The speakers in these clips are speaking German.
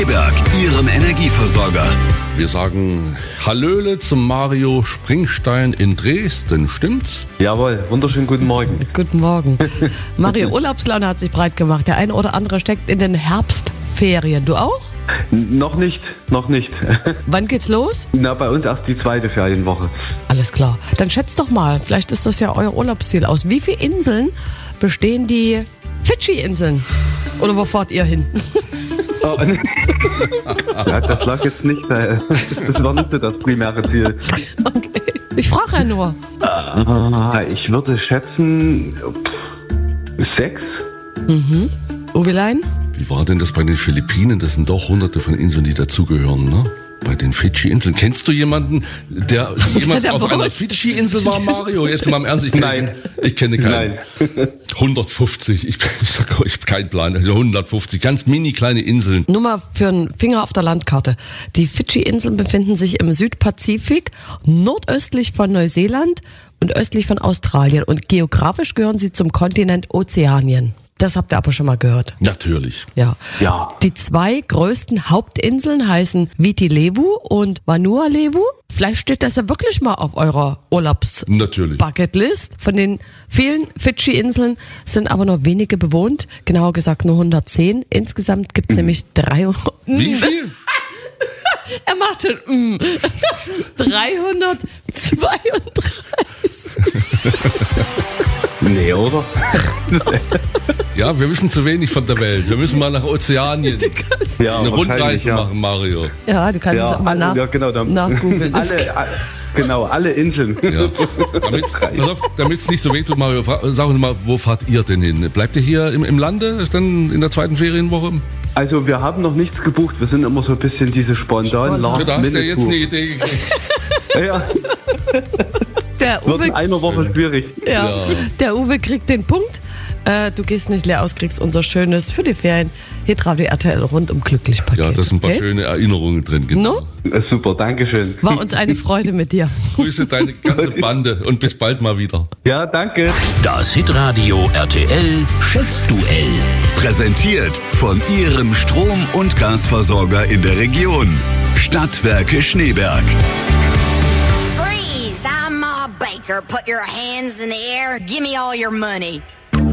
Schneeberg, Ihrem Energieversorger. Wir sagen Hallöle zum Mario Springstein in Dresden, stimmt's? Jawohl, wunderschönen guten Morgen. Guten Morgen. Mario, Urlaubslaune hat sich breit gemacht. Der eine oder andere steckt in den Herbstferien. Du auch? Noch nicht. Wann geht's los? Na, bei uns erst die zweite Ferienwoche. Alles klar. Dann schätzt doch mal, vielleicht ist das ja euer Urlaubsziel. Aus wie vielen Inseln bestehen die Fidschi-Inseln? Oder wo fahrt ihr hin? Oh, ja, das lag jetzt nicht, das war nicht so das primäre Ziel. Okay. Ich frage ja nur. Ich würde schätzen 6. Uwelein? Wie war denn das bei den Philippinen? Das sind doch hunderte von Inseln, die dazugehören, ne? Bei den Fidschi-Inseln. Kennst du jemanden, der jemals Der auf wohnt. einer Fidschi-Insel war, Mario? Jetzt mal im Ernst, ich kenne keinen. Nein. 150, ich habe keinen Plan. 150, ganz mini kleine Inseln. Nur mal für einen Finger auf der Landkarte. Die Fidschi-Inseln befinden sich im Südpazifik, nordöstlich von Neuseeland und östlich von Australien. Und geografisch gehören sie zum Kontinent Ozeanien. Das habt ihr aber schon mal gehört. Natürlich. Ja. Ja. Die 2 größten Hauptinseln heißen Viti Levu und Vanuatu. Vielleicht steht das ja wirklich mal auf eurer Natürlich. Urlaubs-Bucketlist. Von den vielen Fidschi-Inseln sind aber nur wenige bewohnt. Genauer gesagt nur 110. Insgesamt gibt es nämlich 300. Wie viel? Er macht schon 332. Nee, oder? Ja, wir wissen zu wenig von der Welt. Wir müssen mal nach Ozeanien Ja, eine Rundreise ja. machen, Mario. Ja, du kannst es mal genau, nachgoogeln. Alle Inseln. Ja. Damit es nicht so wehtut, Mario, sagen Sie mal, wo fahrt ihr denn hin? Bleibt ihr hier im Lande dann in der zweiten Ferienwoche? Also wir haben noch nichts gebucht, wir sind immer so ein bisschen diese spontan. Da hast du ja jetzt eine Idee gekriegt. Ja, Der wird in Uwe, einer Woche schwierig. Ja. der Uwe kriegt den Punkt. Du gehst nicht leer aus, kriegst unser schönes für die Ferien Hitradio RTL rundum glücklich Paket. Ja, da sind ein paar schöne Erinnerungen drin. Genau. No? Super, Dankeschön. War uns eine Freude mit dir. Grüße deine ganze Bande und bis bald mal wieder. Ja, danke. Das Hitradio RTL Schätzduell. Präsentiert von Ihrem Strom- und Gasversorger in der Region. Stadtwerke Schneeberg. Freeze! I'm Ma Baker. Put your hands in the air. Give me all your money.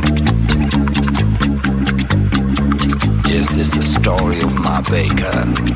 This is the story of Ma Baker.